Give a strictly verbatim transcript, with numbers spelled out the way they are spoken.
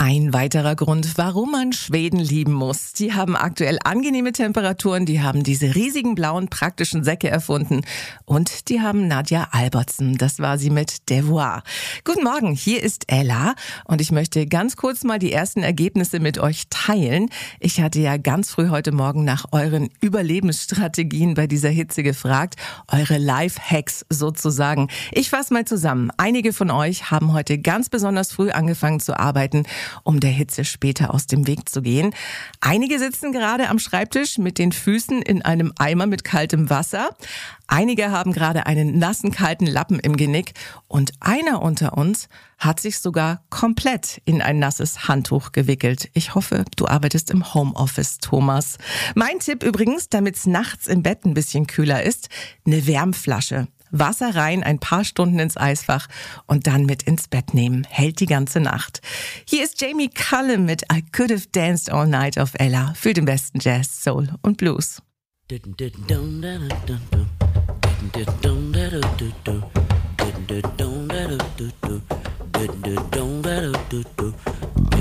Ein weiterer Grund, warum man Schweden lieben muss. Die haben aktuell angenehme Temperaturen, die haben diese riesigen blauen praktischen Säcke erfunden und die haben Nadja Albertsen. Das war sie mit Devoir. Guten Morgen, hier ist Ella und ich möchte ganz kurz mal die ersten Ergebnisse mit euch teilen. Ich hatte ja ganz früh heute Morgen nach euren Überlebensstrategien bei dieser Hitze gefragt, eure Life-Hacks sozusagen. Ich fasse mal zusammen. Einige von euch haben heute ganz besonders früh angefangen zu arbeiten, um der Hitze später aus dem Weg zu gehen. Einige sitzen gerade am Schreibtisch mit den Füßen in einem Eimer mit kaltem Wasser. Einige haben gerade einen nassen, kalten Lappen im Genick. Und einer unter uns hat sich sogar komplett in ein nasses Handtuch gewickelt. Ich hoffe, du arbeitest im Homeoffice, Thomas. Mein Tipp übrigens, damit es nachts im Bett ein bisschen kühler ist, eine Wärmflasche. Wasser rein, ein paar Stunden ins Eisfach und dann mit ins Bett nehmen. Hält die ganze Nacht. Hier ist Jamie Cullum mit I Could Have Danced All Night auf Ella für den besten Jazz, Soul und Blues.